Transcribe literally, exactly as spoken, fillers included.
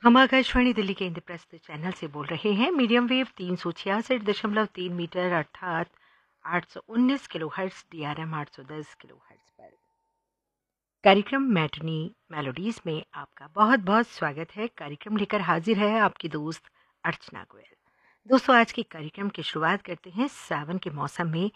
हम आकाशवाणी दिल्ली के इंद्रप्रस्थ चैनल से बोल रहे हैं। मीडियम वेव तीन सौ छियासठ दशमलव तीन मीटर अर्थात आठ सौ उन्नीस kilo hertz D R M आठ सौ दस किलो हर्ट्स पर कार्यक्रम मैटनी मेलोडीज में आपका बहुत बहुत स्वागत है। कार्यक्रम लेकर हाजिर है आपकी दोस्त अर्चना गोयल। दोस्तों, आज के कार्यक्रम की शुरुआत करते हैं सावन के मौसम में